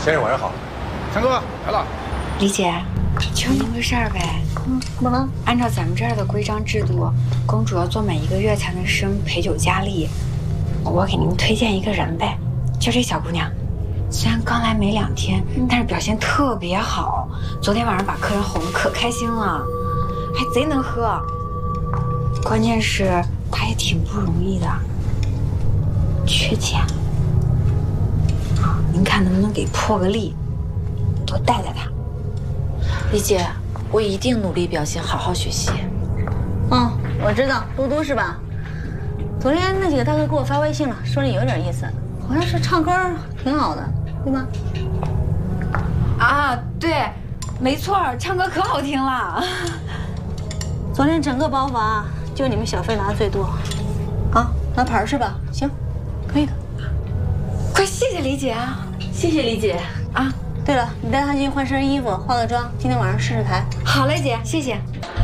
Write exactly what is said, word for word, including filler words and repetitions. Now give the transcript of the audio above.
先生晚上好， 强哥来了。 李姐，求您个事儿呗。 嗯，怎么了？ 按照咱们这儿的规章制度，公主要做满一个月才能升陪酒佳丽。我给您推荐一个人呗，就这小姑娘，虽然刚来没两天，但是表现特别好。昨天晚上把客人哄得可开心了，还贼能喝。关键是她也挺不容易的，缺钱。您看能不能给破个例，多带带她。 李姐，我一定努力表现，好好学习。 哦，我知道，嘟嘟是吧？昨天那几个大哥给我发微信了，说你有点意思，好像是唱歌挺好的，对吗？ 啊，对，没错，唱歌可好听了。 昨天整个包房就你们小费拿的最多，啊，拿牌是吧？行，可以的。 快谢谢李姐啊！ 谢谢李姐啊！ 对了，你带她去换身衣服，化个妆，今天晚上试试台。 好嘞，姐，谢谢。